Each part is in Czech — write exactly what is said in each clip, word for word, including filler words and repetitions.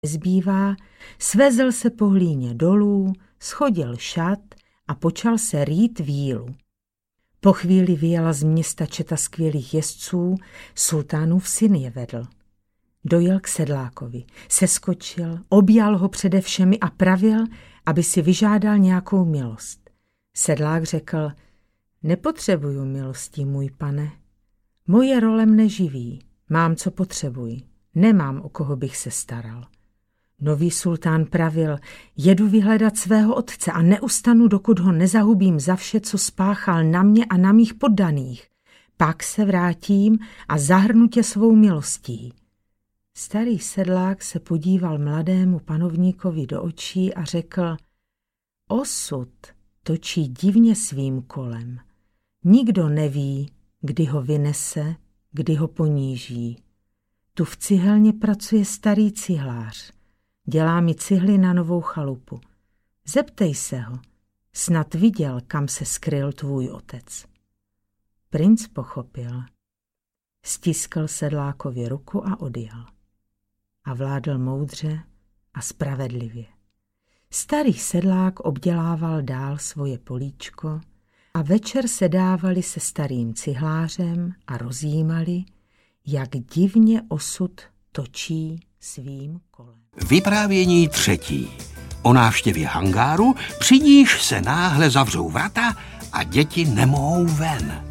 nezbývá, svezl se po hlíně dolů, schodil šat a počal se rýt vílu. Po chvíli vyjela z města četa skvělých jezdců, sultánův syn je vedl. Dojel k sedlákovi, seskočil, objal ho přede všemi a pravil, aby si vyžádal nějakou milost. Sedlák řekl: nepotřebuju milosti, můj pane. Moje role mne živí, mám, co potřebuji, nemám, o koho bych se staral. Nový sultán pravil: jedu vyhledat svého otce a neustanu, dokud ho nezahubím za vše, co spáchal na mě a na mých poddaných. Pak se vrátím a zahrnu tě svou milostí. Starý sedlák se podíval mladému panovníkovi do očí a řekl: osud točí divně svým kolem. Nikdo neví, kdy ho vynese, kdy ho poníží. Tu v cihelně pracuje starý cihlář. Dělá mi cihly na novou chalupu. Zeptej se ho, snad viděl, kam se skryl tvůj otec. Princ pochopil. Stiskl sedlákovi ruku a odjel. A vládl moudře a spravedlivě. Starý sedlák obdělával dál svoje políčko a večer sedávali se starým cihlářem a rozjímali, jak divně osud točí svým kolem. Vyprávění třetí. O návštěvě hangáru, při níž se náhle zavřou vrata a děti nemohou ven.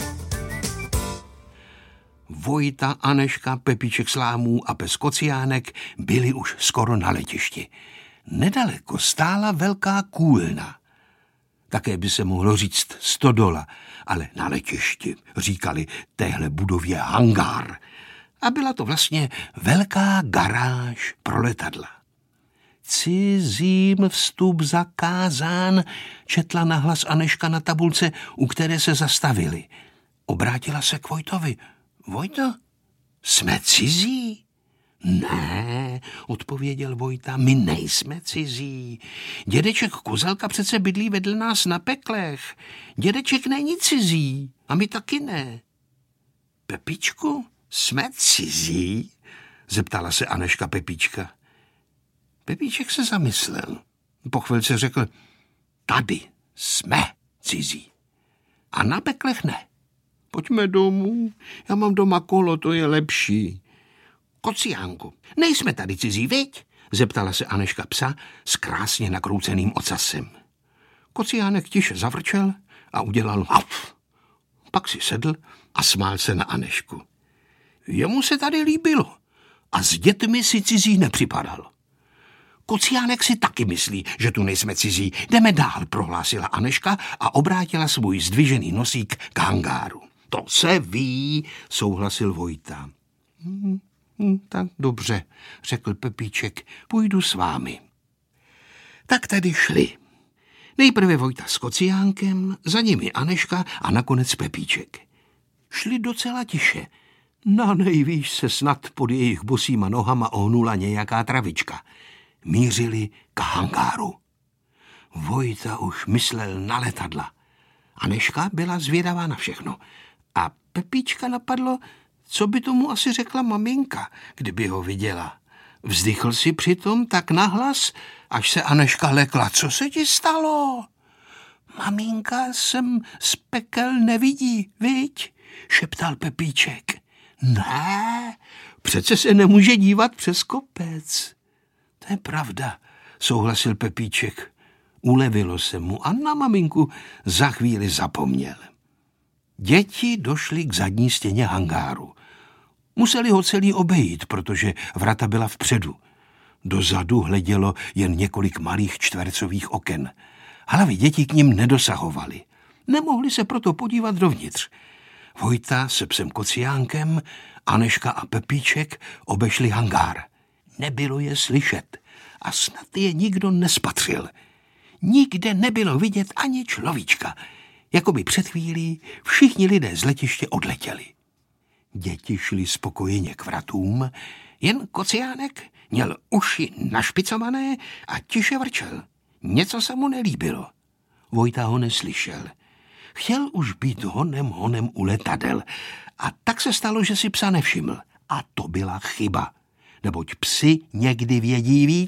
Vojta, Anežka, Pepíček s Lámů a pes Kociánek byli už skoro na letišti. Nedaleko stála velká kůlna. Také by se mohlo říct stodola, ale na letišti říkali téhle budově hangár. A byla to vlastně velká garáž pro letadla. Cizím vstup zakázán, četla nahlas Anežka na tabulce, u které se zastavili. Obrátila se k Vojtovi. Vojto, jsme cizí? Ne, odpověděl Vojta, my nejsme cizí. Dědeček Kozelka přece bydlí vedle nás na Peklech. Dědeček není cizí a my taky ne. Pepičku, jsme cizí? Zeptala se Anežka Pepíčka. Pepíček se zamyslel. Po chvilce řekl: tady jsme cizí. A na Peklech ne. Pojďme domů, já mám doma kolo, to je lepší. Kociánku, nejsme tady cizí, viď? Zeptala se Anežka psa s krásně nakrouceným ocasem. Kociánek tiše zavrčel a udělal haf. Pak si sedl a smál se na Anežku. Jemu se tady líbilo a s dětmi si cizí nepřipadal. Kociánek si taky myslí, že tu nejsme cizí. Jdeme dál, prohlásila Anežka a obrátila svůj zdvižený nosík k hangáru. To se ví, souhlasil Vojta. Hm, hm, tak dobře, řekl Pepíček, půjdu s vámi. Tak tedy šli. Nejprve Vojta s Kociánkem, za nimi Anežka a nakonec Pepíček. Šli docela tiše. Na nejvýš se snad pod jejich bosýma nohama ohnula nějaká travička. Mířili k hangáru. Vojta už myslel na letadla. Anežka byla zvědavá na všechno. A Pepíčka napadlo, co by tomu asi řekla maminka, kdyby ho viděla. Vzdychl si přitom tak nahlas, až se Anežka lekla. Co se ti stalo? Maminka sem z pekel nevidí, viď? Šeptal Pepíček. Ne, přece se nemůže dívat přes kopec. To je pravda, souhlasil Pepíček. Ulevilo se mu a na maminku za chvíli zapomněl. Děti došly k zadní stěně hangáru. Museli ho celý obejít, protože vrata byla vpředu. Dozadu hledělo jen několik malých čtvercových oken. Hlavy dětí k nim nedosahovaly. Nemohli se proto podívat dovnitř. Vojta se psem Kociánkem, Anežka a Pepíček obešli hangár. Nebylo je slyšet a snad je nikdo nespatřil. Nikde nebylo vidět ani človíčka. Jakoby před chvílí všichni lidé z letiště odletěli. Děti šli spokojeně k vratům, jen Kociánek měl uši našpicované a tiše vrčel. Něco se mu nelíbilo. Vojta ho neslyšel. Chtěl už být honem honem u letadel a tak se stalo, že si psa nevšiml. A to byla chyba. neboť psi někdy vědí víc.